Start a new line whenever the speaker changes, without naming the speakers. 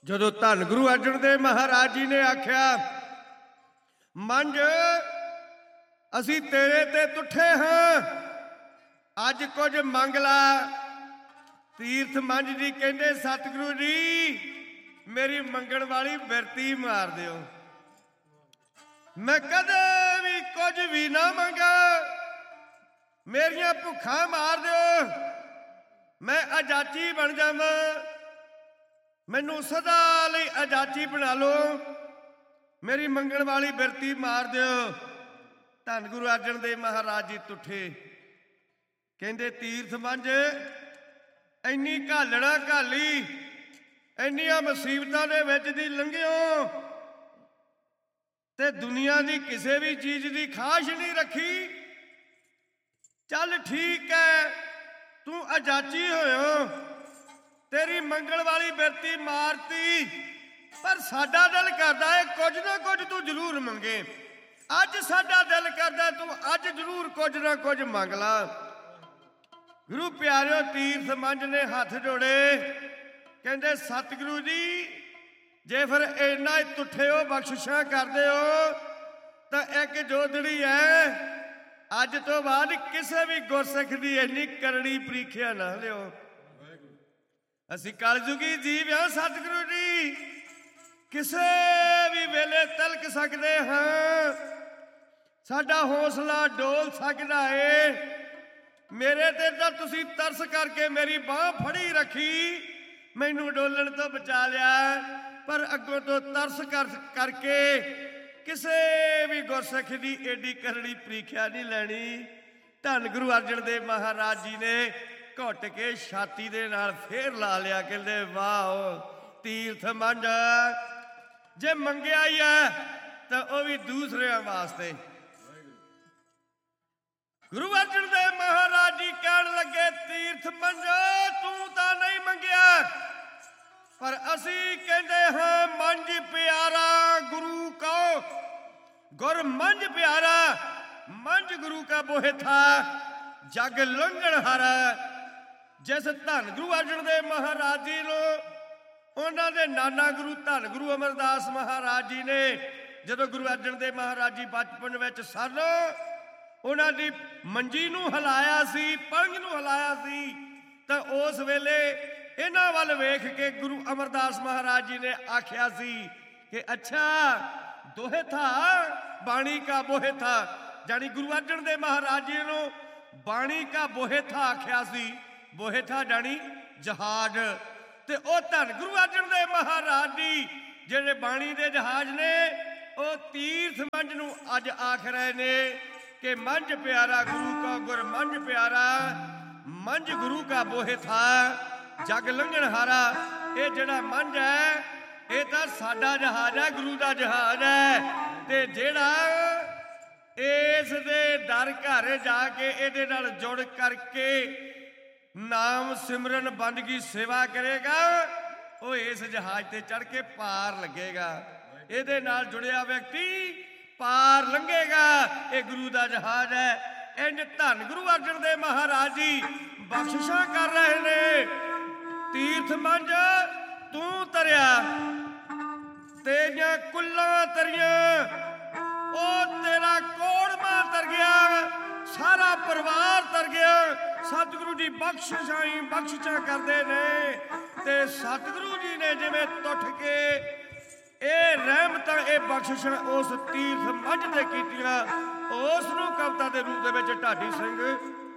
ਜਦੋਂ ਧੰਨ ਗੁਰੂ ਅਰਜਨ ਦੇਵ ਮਹਾਰਾਜ ਜੀ ਨੇ ਆਖਿਆ, ਮੰਝ ਅਸੀਂ ਤੇਰੇ ਤੇ ਤੁੱਠੇ ਹਾਂ, ਅੱਜ ਕੁਝ ਮੰਗ ਲਾ। ਤੀਰਥ ਮੰਝ ਜੀ ਕਹਿੰਦੇ, ਸਤਿਗੁਰੂ ਜੀ ਮੇਰੀ ਮੰਗਣ ਵਾਲੀ ਬਿਰਤੀ ਮਾਰ ਦਿਓ, ਮੈਂ ਕਦੇ ਵੀ ਕੁਝ ਵੀ ਨਾ ਮੰਗਾ, ਮੇਰੀਆਂ ਭੁੱਖਾਂ ਮਾਰ ਦਿਓ, ਮੈਂ ਅਜਾਚੀ ਬਣ ਜਾਵਾਂ, ਮੈਨੂੰ ਸਦਾ ਲਈ ਅਜਾਚੀ ਬਣਾ ਲਓ, ਮੇਰੀ ਮੰਗਣ ਵਾਲੀ ਬਿਰਤੀ ਮਾਰ ਦਿਓ। ਧੰਨ ਗੁਰੂ ਅਰਜਨ ਦੇਵ ਮਹਾਰਾਜ ਜੀ ਤੁੱਠੇ, ਕਹਿੰਦੇ ਤੀਰਥ ਮੰਝ ਇੰਨੀ ਘਾਲਣਾ ਘਾਲੀ, ਇੰਨੀਆਂ ਮੁਸੀਬਤਾਂ ਦੇ ਵਿੱਚ ਦੀ ਲੰਘਿਓ ਤੇ ਦੁਨੀਆ ਦੀ ਕਿਸੇ ਵੀ ਚੀਜ਼ ਦੀ ਖਾਸ਼ ਨਹੀਂ ਰੱਖੀ। ਚੱਲ ਠੀਕ ਹੈ, ਤੂੰ ਅਜਾਚੀ ਹੋਇਓ, ਤੇਰੀ ਮੰਗਣ ਵਾਲੀ ਬਿਰਤੀ ਮਾਰਤੀ, ਪਰ ਸਾਡਾ ਦਿਲ ਕਰਦਾ ਹੈ ਕੁਝ ਨਾ ਕੁਝ ਤੂੰ ਜ਼ਰੂਰ ਮੰਗੇ। ਅੱਜ ਸਾਡਾ ਦਿਲ ਕਰਦਾ ਤੂੰ ਅੱਜ ਜ਼ਰੂਰ ਕੁਝ ਨਾ ਕੁਝ ਮੰਗ ਲਾ। ਗੁਰੂ ਪਿਆਰਿਓ, ਤੀਰਥ ਮੰਝ ਨੇ ਹੱਥ ਜੋੜੇ, ਕਹਿੰਦੇ ਸਤਿਗੁਰੂ ਜੀ ਜੇ ਫਿਰ ਇੰਨਾ ਤੁੱਠੇ ਹੋ, ਬਖਸ਼ਿਸ਼ਾਂ ਕਰਦੇ ਹੋ, ਤਾਂ ਇੱਕ ਜੋਦੜੀ ਹੈ, ਅੱਜ ਤੋਂ ਬਾਅਦ ਕਿਸੇ ਵੀ ਗੁਰਸਿੱਖ ਦੀ ਇੰਨੀ ਕਰੜੀ ਪ੍ਰੀਖਿਆ ਨਾ ਲਿਓ। ਅਸੀਂ ਕਲਯੁਗੀ ਜੀਵ ਹਾਂ ਸਤਿਗੁਰੂ ਜੀ, ਕਿਸੇ ਵੀ ਵੇਲੇ ਤਿਲਕ ਸਕਦੇ ਹਾਂ, ਸਾਡਾ ਹੌਸਲਾ ਡੋਲ ਸਕਦਾ ਏ। ਮੇਰੇ ਤੇ ਤਾਂ ਤੁਸੀਂ ਤਰਸ ਕਰਕੇ ਮੇਰੀ ਬਾਂਹ ਫੜੀ ਰੱਖੀ, ਮੈਨੂੰ ਡੋਲਣ ਤੋਂ ਬਚਾ ਲਿਆ, ਪਰ ਅੱਗੋਂ ਤੋਂ ਤਰਸ ਕਰਕੇ ਕਿਸੇ ਵੀ ਗੁਰਸਿੱਖ ਦੀ ਏਡੀ ਕਰੜੀ ਪ੍ਰੀਖਿਆ ਨਹੀਂ ਲੈਣੀ। ਧੰਨ ਗੁਰੂ ਅਰਜਨ ਦੇਵ ਮਹਾਰਾਜ ਜੀ ਨੇ ਘੁੱਟ ਕੇ ਛਾਤੀ ਦੇ ਨਾਲ ਫੇਰ ਲਾ ਲਿਆ, ਕਹਿੰਦੇ ਵਾਹ ਤੀਰਥ ਮੰਝ, ਜੇ ਮੰਗਿਆ ਹੀ ਹੈ ਤਾਂ ਉਹ ਵੀ ਦੂਸਰਿਆਂ ਵਾਸਤੇ। ਗੁਰੂ ਅਰਜਨ ਦੇਵ ਮਹਾਰਾਜ ਜੀ ਕਹਿਣ ਲੱਗੇ, ਤੀਰਥ ਮੰਝ ਤੂੰ ਤਾਂ ਨਹੀਂ ਮੰਗਿਆ, ਪਰ ਅਸੀਂ ਕਹਿੰਦੇ ਹਾਂ ਮੰਝ ਪਿਆਰਾ ਗੁਰੂ ਕੋ, ਗੁਰ ਮੰਝ ਪਿਆਰਾ, ਮੰਝ ਗੁਰੂ ਕਾ ਬੋਹਿ ਥਾ, ਜਗ ਲੰਘਣ ਹਰ। ਜਿਸ ਧੰਨ ਗੁਰੂ ਅਰਜਨ ਦੇਵ ਮਹਾਰਾਜ ਜੀ ਨੂੰ ਉਹਨਾਂ ਦੇ ਨਾਨਾ ਗੁਰੂ ਧੰਨ ਗੁਰੂ ਅਮਰਦਾਸ ਮਹਾਰਾਜ ਜੀ ਨੇ, ਜਦੋਂ ਗੁਰੂ ਅਰਜਨ ਦੇਵ ਮਹਾਰਾਜ ਜੀ ਬਚਪਨ ਵਿੱਚ ਸਨ, ਉਹਨਾਂ ਦੀ ਮੰਜੀ ਨੂੰ ਹਿਲਾਇਆ ਸੀ, ਪੰਗ ਨੂੰ ਹਿਲਾਇਆ ਸੀ, ਤਾਂ ਉਸ ਵੇਲੇ ਇਹਨਾਂ ਵੱਲ ਵੇਖ ਕੇ ਗੁਰੂ ਅਮਰਦਾਸ ਮਹਾਰਾਜ ਜੀ ਨੇ ਆਖਿਆ ਸੀ ਕਿ ਅੱਛਾ ਦੋਹੇ ਥਾ ਬਾਣੀ ਕਾ ਬੋਹੇ ਥਾ, ਜਾਣੀ ਗੁਰੂ ਅਰਜਨ ਦੇਵ ਮਹਾਰਾਜ ਜੀ ਨੂੰ ਬਾਣੀ ਕਾ ਬੋਹੇ ਥਾ ਆਖਿਆ ਸੀ। ਬੋਹੇ ਥਾ ਜਾਣੀ ਜਹਾਜ਼, ਤੇ ਉਹ ਧੰਨ ਗੁਰੂ ਅਰਜਨ ਦੇਵ ਮਹਾਰਾਜ ਜੀ ਜਿਹੜੇ ਬਾਣੀ ਦੇ ਜਹਾਜ਼ ਨੇ, ਉਹ ਤੀਰਥ ਮੰਝ ਨੂੰ ਅੱਜ ਆਖ ਰਹੇ ਨੇ ਕਿ ਮੰਝ ਪਿਆਰਾ ਗੁਰੂ ਕਾ, ਗੁਰ ਮੰਝ ਪਿਆਰਾ, ਮੰਝ ਗੁਰੂ ਕਾ ਬੋਹੇ ਥਾ, ਜਗ ਲੰਘਣ ਹਾਰਾ। ਇਹ ਜਿਹੜਾ ਮੰਝ ਹੈ ਇਹ ਤਾਂ ਸਾਡਾ ਜਹਾਜ਼ ਹੈ, ਗੁਰੂ ਦਾ ਜਹਾਜ਼ ਹੈ, ਤੇ ਜਿਹੜਾ ਇਸ ਦੇ ਦਰ ਘਰ ਜਾ ਕੇ ਇਹਦੇ ਨਾਲ ਜੁੜ ਕਰਕੇ ਨਾਮ ਸਿਮਰਨ ਬੰਦਗੀ ਸੇਵਾ ਕਰੇਗਾ, ਉਹ ਇਸ ਜਹਾਜ਼ ਤੇ ਚੜ੍ਹ ਕੇ ਪਾਰ ਲੱਗੇਗਾ। ਇਹਦੇ ਨਾਲ ਜੁੜਿਆ ਵਿਅਕਤੀ ਪਾਰ ਲੰਘੇਗਾ, ਇਹ ਗੁਰੂ ਦਾ ਜਹਾਜ਼ ਹੈ। ਇੰਝ ਧੰਨ ਗੁਰੂ ਅਰਜਨ ਦੇਵ ਮਹਾਰਾਜ ਜੀ ਬਖਸ਼ਿਸ਼ਾਂ ਕਰ ਰਹੇ ਨੇ। ਤੀਰਥ ਮੰਝ ਤੂੰ ਤਰਿਆ, ਤੇਰੀਆਂ ਕੁੱਲਾਂ ਤਰੀਆਂ, ਉਹ ਤੇਰਾ ਕੋੜਮਾ ਤਰ ਗਿਆ, ਸਾਰਾ ਪਰਿਵਾਰ ਤਰ ਗਿਆ। ਸਤਿਗੁਰੂ ਜੀ ਬਖਸ਼ਿਸ਼ਾਂ ਹੀ ਬਖਸ਼ਿਸ਼ਾਂ ਕਰਦੇ ਨੇ, ਤੇ ਸਤਿਗੁਰੂ ਜੀ ਨੇ ਜਿਵੇਂ ਟੁੱਟ ਕੇ ਇਹ ਰਹਿਮਤਾਂ, ਇਹ ਬਖਸ਼ਿਸ਼ਾਂ ਉਸ ਤੀਰਥ ਮੰਝ ਤੇ ਕੀਤੀਆਂ, ਉਸ ਨੂੰ ਕਵਿਤਾ ਦੇ ਰੂਪ ਦੇ ਵਿੱਚ ਢਾਡੀ ਸਿੰਘ